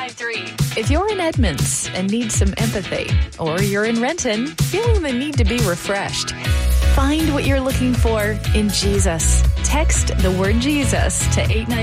893. If you're in Edmonds and need some empathy, or you're in Renton feeling the need to be refreshed, find what you're looking for in Jesus. Text the word Jesus to 893.